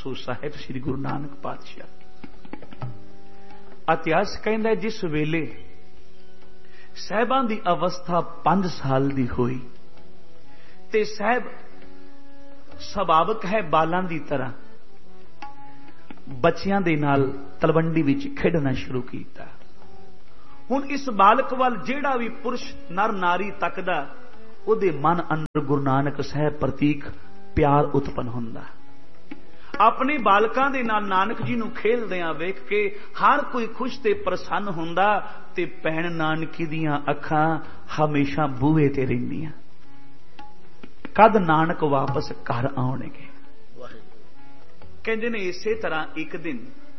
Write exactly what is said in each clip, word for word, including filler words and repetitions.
सो साहिब श्री गुरु नानक पातशाह। इतिहास कहता जिस वेले साहिबां दी अवस्था पांच साल दी हुई ते साहिब सुभावक है बालां दी तरह बच्चियां दे नाल तलवंडी विच खेडना शुरू कीता। हुण इस बालक वाल जेड़ा भी पुरुष नर नारी तकदा उहदे मन अंदर गुरु नानक साहिब प्रतीक प्यार उत्पन्न हुंदा। अपने बालकां दे नाल नानक जी नूं खेलदियां वेख के हर कोई खुश ते प्रसन्न हुंदा ते भैण नानकी दियां अखां हमेशा बूहे ते रहिंदियां कद नानक वापस घर आउणगे। कहंदे ने इसे तरह एक दिन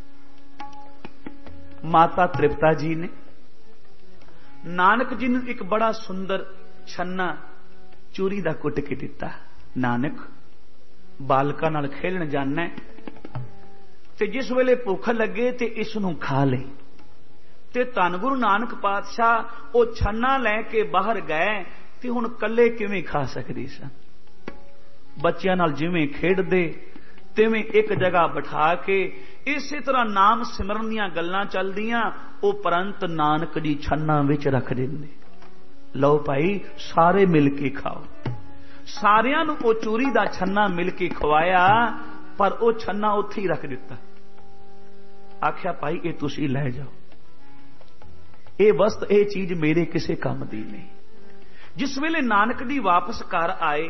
माता तृप्ता जी ने नानक जी नूं एक बड़ा सुंदर छन्ना चूरी दा कुट के दिता। नानक बालकां नाल खेलण जाना ते जिस वेले भुख लगे ते इस नूं खा ले। ते धन गुरु नानक पातशाह ओ छन्ना लैके बाहर गए ते हुण कल्ले किवें खा सकदे सन। बच्चियां नाल जिवें खेडदे तिवें एक जगह बिठा के इसे तरह नाम सिमरन दीयां गल्लां चलदियां उपरंत नानक जी छन्ना विच रख दिंदे। लो भाई सारे मिल के खाओ। सारियां नूं ओ चूरी दा छन्ना मिल के खवाया पर ओ छन्ना उत्थे ही रख दिता। आख्या भाई ये तुसी लै जाओ, ये वस्त ये चीज मेरे किसे काम दी नहीं। जिस वेले नानक जी वापस घर आए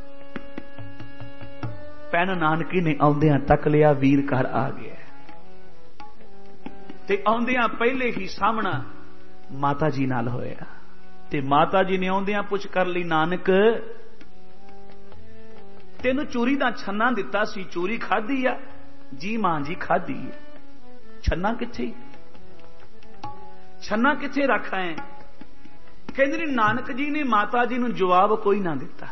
भैन नानकी ने आउंदियां तक लिया वीर घर आ गया ते आउंदियां पहले ही सामना माता जी नाल होया ते माता जी ने आउंदियां पुछ कर ली नानक तेनू चूरी दा छन्ना दिता सी, चूरी खाधी आ? जी मां जी खाधी है। छन्ना किथे? छन्ना किथे रखा है? कहंदे ने नानक जी ने माता जी नूं जवाब कोई ना दिता।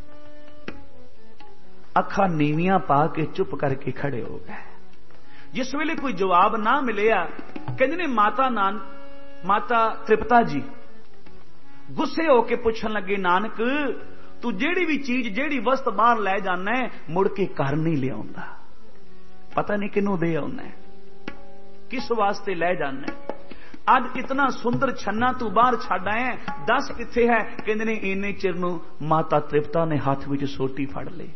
अखा नीवियां पा के चुप करके खड़े हो गए। जिस वेले कोई जवाब ना मिलिया कहंदे ने माता नान माता तृप्ता जी गुस्से होके पूछन लगे नानक तू जेड़ी भी चीज जेड़ी वस्त बाहर लै जाना है मुड़ के घर नहीं ले आउंदा, पता नहीं किनू दे आउना है, किस वास्ते लै जाना है? अज इतना सुंदर छन्ना तू बाहर छड्ड आया, दस किथे है? कहंदे ने इन्ने चिर नूं माता तृप्ता ने हाथ विच सोटी फड़ ली।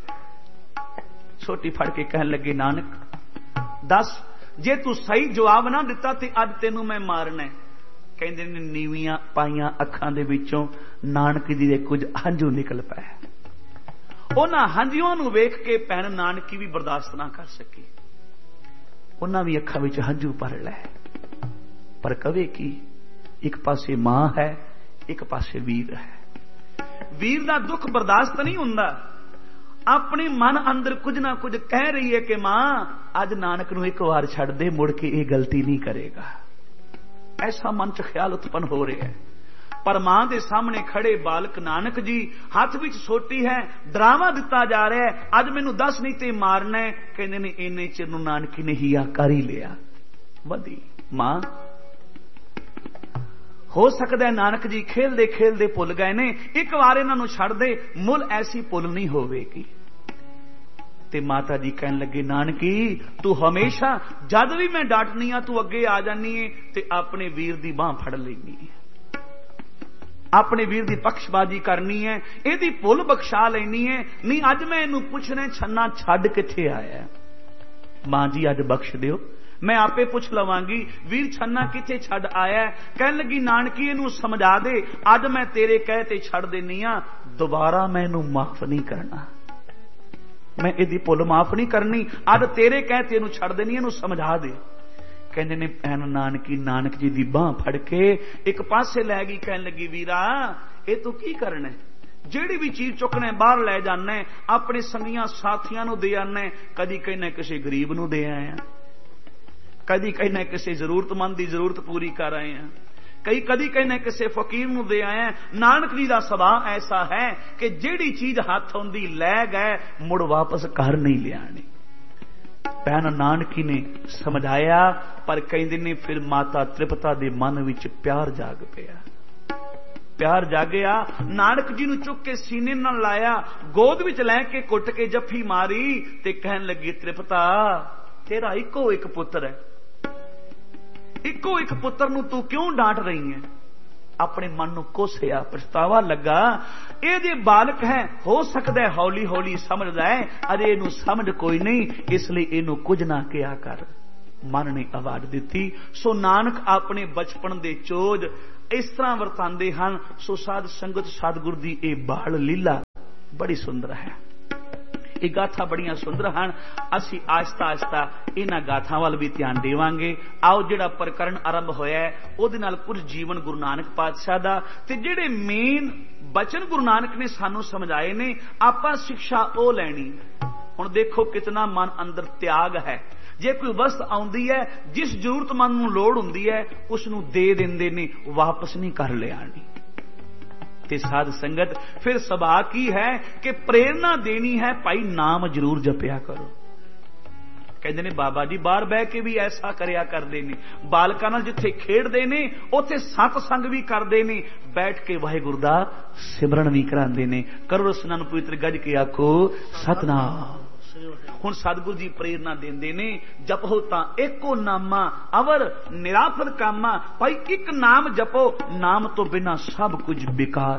सोटी फड़ के कहन लगे नानक दस जे तू सही जवाब ना दिता ते अज तेनू मैं मारना है। कहंदे ने नीवियां पाइयां अखां दे विचों नानक जी दे कुछ हंझू निकल पए। उन्हां हंझूआं नूं वेख के भैन नानकी भी बर्दाश्त ना कर सकी, उन्हां भी अखां विच हंझू भर लै। पर कवे की एक पासे मां है एक पासे वीर है। वीर दा दुख बर्दाश्त नहीं हुंदा। अपने मन अंदर कुछ ना कुछ कह रही है कि मां अज नानक नूं एक बार छड्ड दे, मुड़ के ये गलती नहीं करेगा। ऐसा मन च ख्याल उत्पन्न हो रहा है। पर मां दे सामने खड़े बालक नानक जी हाथ विच सोटी है, डरावा दिता जा रहा है अज मैनू दस नहीं ते मारना है। कहंदे ने इन्ने चिर नूं नानकी ने हिया कर ही लिया। वधी मां हो सकता है नानक जी खेलदे खेलदे भुल गए ने, एक बार इन्हां नूं छड्ड दे, मुल ऐसी भुल नहीं होवेगी। ते माता जी कहन लगे नानकी तू हमेशा जद भी मैं डांटनी आ तू अगे आ जानी है ते अपने वीर दी बांह फड़ लैनी है, अपने वीर दी पक्षबाजी करनी है, एदी भुल बख्शा लेनी है। नहीं अज मैं इनू पुछना छन्ना छड्ड किथे आया? मां जी अज बख्श दियो, मैं आपे पूछ लवांगी वीर छन्ना किथे छड्ड आया? कहन लगी नानकी इनू समझा दे, अज मैं तेरे कह ते छड्ड देनी आ, दोबारा मैं इनू माफ नहीं करना, मैं इहदी भुल माफ नहीं करनी, अज तेरे कह ते इनू छड्ड देनी, इनू समझा दे। कहंदे ने भैन नानकी नानक जी दी बांह फड़ के एक पासे लै गई। कहन लगी वीरा ये तू की करना है? जेड़ी भी चीज चुकना बाहर लै जाना है, अपने संगियां साथियां नूं दे आना है, कदी कहना किसी गरीब नूं दे आया, कदी कहना किसी जरूरतमंद की जरूरत पूरी कर आए हैं, कई कदी कहना किसी फकीर नूं दे आए हैं। नानक जी का सुभाव ऐसा है कि जेड़ी चीज हाथ आउंदी लै गए, मुड़ वापस घर नहीं लियानी। भैन नानकी ने समझाया पर कहंदे ने फिर माता तृप्ता दे मन विच प्यार जाग पिया। प्यार जागया। नानक जी नूं चुक के सीने नाल लाया, गोद विच लैके कुट के जफ्फी मारी ते कहन लगी, त्रिपता तेरा इको एक पुत्र है, इको एक पुत्र नूं तू क्यों डांट रही है? अपने मन नूं कोसिया, पछतावा लगा, ये बालक है, हो सकता है हौली हौली समझदा है, अरे इनू समझ कोई नहीं, इसलिए इनू कुछ ना किया कर। मन ने आवाज दी। सो नानक अपने बचपन दे चोज इस तरह वरतांदे हन। सो साध संगत सतगुर दी ये बाल लीला बड़ी सुंदर है, ये गाथा बड़ियां सुंदर हैं। असी आहिस्ता आहिस्ता इन्हां गाथां वाल भी ध्यान देवांगे। आओ जिहड़ा प्रकरण आरंभ होया है उहदे नाल कुछ जीवन गुरु नानक पातशाह दा ते जिहड़े मेन बचन गुरु नानक ने सानू समझाए ने, आपां शिक्षा ओ लैनी। हुण देखो कितना मन अंदर त्याग है। जे कोई वस्त आउंदी है, जिस जरूरतमंद नूं लोड़ हुंदी है उसनूं दे दिंदे ने, वापस नहीं कर लियानी। ते साध संगत फिर सभा की है कि प्रेरणा देनी है, भाई नाम जरूर जपिया करो। कहते ने बाबा जी बाहर बह के भी ऐसा करया करते ने, बालकां नाल जिथे खेडदे ने उत्थे सतसंग भी करते ने, बैठ के वाहिगुरू दा सिमरन भी करांदे ने। करो रसना नूं पवित्र गज के आखो सतनाम। हुण सतगुरु जी प्रेरणा देंदे ने, जपो तां एको नामा अवर निराफल कामा। भाई एक नाम जपो, नाम तो बिना सब कुछ बेकार।